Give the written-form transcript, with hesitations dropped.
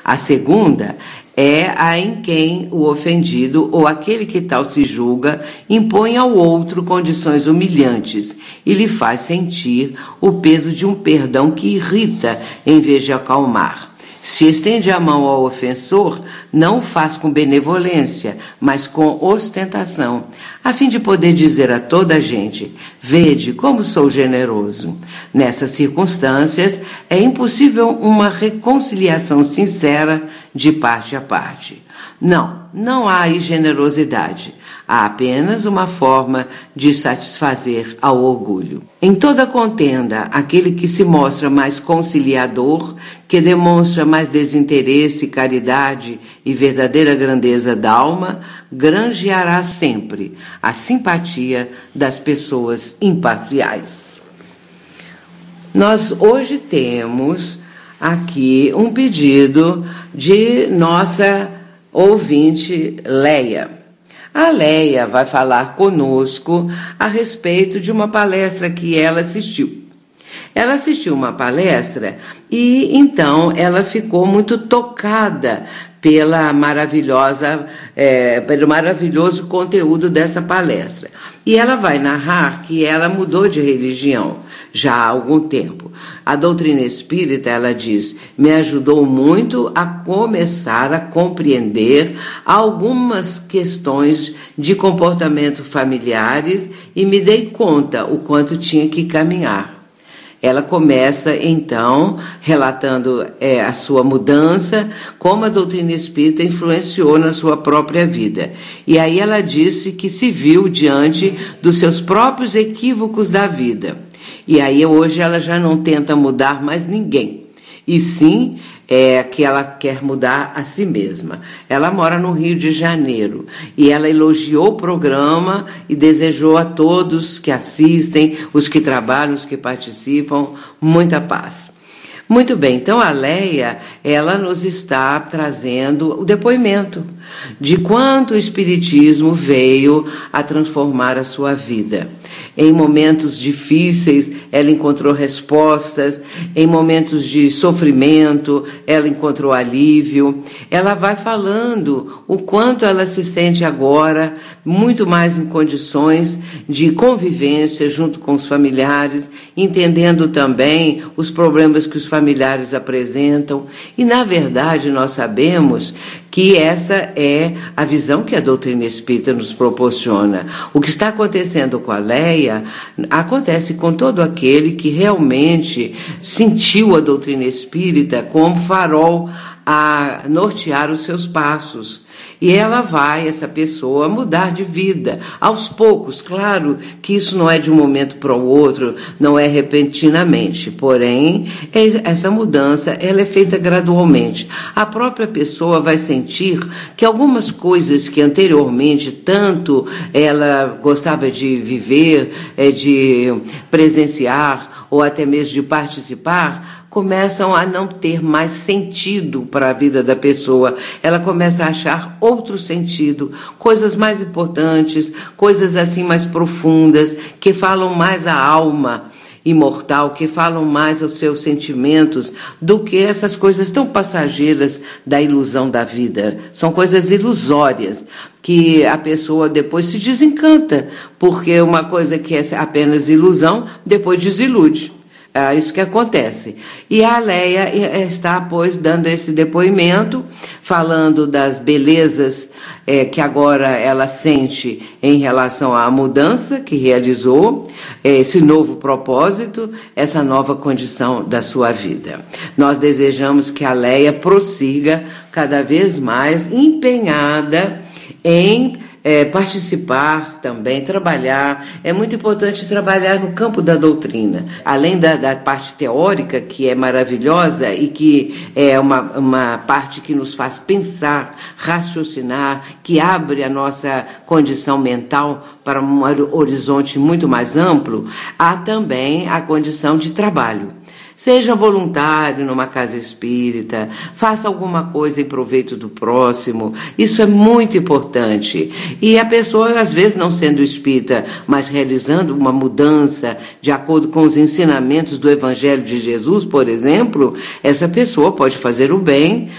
A segunda é a em quem o ofendido ou aquele que tal se julga impõe ao outro condições humilhantes e lhe faz sentir o peso de um perdão que irrita em vez de acalmar. Se estende a mão ao ofensor, não o faz com benevolência, mas com ostentação, a fim de poder dizer a toda a gente: vede como sou generoso. Nessas circunstâncias, é impossível uma reconciliação sincera de parte a parte. Não há aí generosidade. Há apenas uma forma de satisfazer ao orgulho. Em toda contenda, aquele que se mostra mais conciliador, que demonstra mais desinteresse, caridade e verdadeira grandeza da alma, granjeará sempre a simpatia das pessoas imparciais. Nós hoje temos aqui um pedido de nossa ouvinte Leia. A Leia vai falar conosco a respeito de uma palestra que ela assistiu. Ela assistiu uma palestra e então ela ficou muito tocada pelo maravilhoso conteúdo dessa palestra. E ela vai narrar que ela mudou de religião já há algum tempo. A doutrina espírita, ela diz, me ajudou muito a começar a compreender algumas questões de comportamento familiares e me dei conta o quanto tinha que caminhar. Ela começa, então, relatando a sua mudança, como a doutrina espírita influenciou na sua própria vida. E aí ela disse que se viu diante dos seus próprios equívocos da vida. E aí hoje ela já não tenta mudar mais ninguém. E sim, que ela quer mudar a si mesma. Ela mora no Rio de Janeiro e ela elogiou o programa e desejou a todos que assistem, os que trabalham, os que participam, muita paz. Muito bem, então a Leia, ela nos está trazendo o depoimento de quanto o Espiritismo veio a transformar a sua vida. Em momentos difíceis, ela encontrou respostas. Em momentos de sofrimento, ela encontrou alívio. Ela vai falando o quanto ela se sente agora muito mais em condições de convivência junto com os familiares, entendendo também os problemas que os familiares apresentam. E, na verdade, nós sabemos que essa é a visão que a doutrina espírita nos proporciona. O que está acontecendo com a Leia acontece com todo aquele que realmente sentiu a doutrina espírita como farol a nortear os seus passos. E ela vai, essa pessoa, mudar de vida, aos poucos. Claro que isso não é de um momento para o outro, não é repentinamente, porém, essa mudança ela é feita gradualmente. A própria pessoa vai sentir que algumas coisas que anteriormente tanto ela gostava de viver, de presenciar ou até mesmo de participar, começam a não ter mais sentido para a vida da pessoa. Ela começa a achar outro sentido, coisas mais importantes, coisas assim mais profundas, que falam mais à alma imortal, que falam mais aos seus sentimentos do que essas coisas tão passageiras da ilusão da vida. São coisas ilusórias que a pessoa depois se desencanta, porque uma coisa que é apenas ilusão, depois desilude. É isso que acontece. E a Leia está, pois, dando esse depoimento, falando das belezas que agora ela sente em relação à mudança que realizou, esse novo propósito, essa nova condição da sua vida. Nós desejamos que a Leia prossiga cada vez mais empenhada em participar também, trabalhar. É muito importante trabalhar no campo da doutrina, além da parte teórica, que é maravilhosa e que é uma parte que nos faz pensar, raciocinar, que abre a nossa condição mental para um horizonte muito mais amplo. Há também a condição de trabalho. Seja voluntário numa casa espírita, faça alguma coisa em proveito do próximo, isso é muito importante. E a pessoa, às vezes, não sendo espírita, mas realizando uma mudança de acordo com os ensinamentos do Evangelho de Jesus, por exemplo, essa pessoa pode fazer o bem